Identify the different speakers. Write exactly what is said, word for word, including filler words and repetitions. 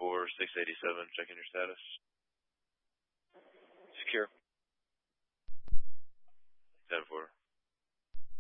Speaker 1: four, six eighty-seven, checking your status.
Speaker 2: Secure.
Speaker 1: ten four.